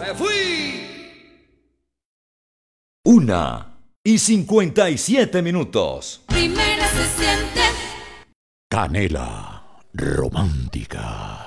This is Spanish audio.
¡Me fui! 1:57. Primera se siente Canela romántica.